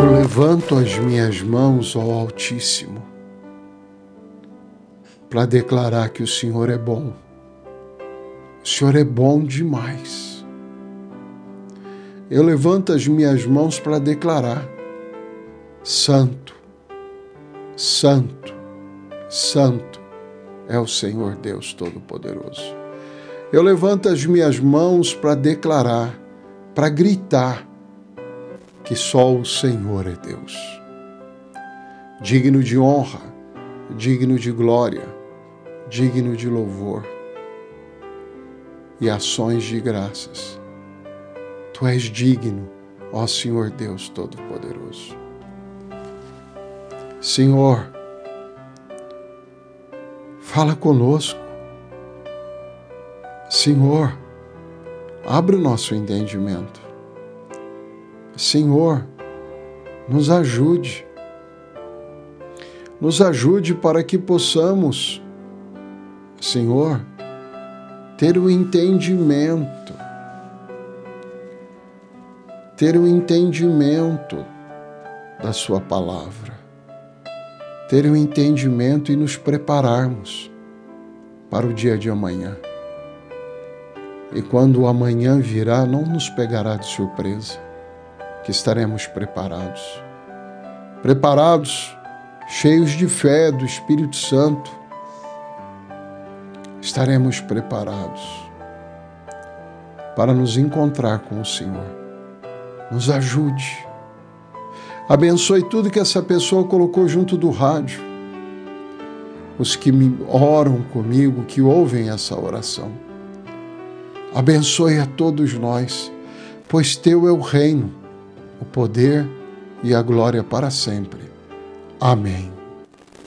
Eu levanto as minhas mãos ao Altíssimo para declarar que o Senhor é bom. O Senhor é bom demais. Eu levanto as minhas mãos para declarar: Santo, Santo, Santo é o Senhor Deus Todo-Poderoso. Eu levanto as minhas mãos para declarar, para gritar que só o Senhor é Deus. Digno de honra, digno de glória, digno de louvor e ações de graças. Tu és digno, ó Senhor Deus Todo-Poderoso. Senhor, fala conosco. Senhor, abre o nosso entendimento. Senhor, nos ajude. Nos ajude para que possamos, Senhor, ter o entendimento. Ter o entendimento da Sua palavra. Ter o entendimento e nos prepararmos para o dia de amanhã. E quando o amanhã virá, não nos pegará de surpresa, que estaremos preparados. Preparados, cheios de fé do Espírito Santo. Estaremos preparados para nos encontrar com o Senhor. Nos ajude. Abençoe tudo que essa pessoa colocou junto do rádio. Os que me oram comigo, que ouvem essa oração. Abençoe a todos nós, pois Teu é o reino, o poder e a glória para sempre. Amém.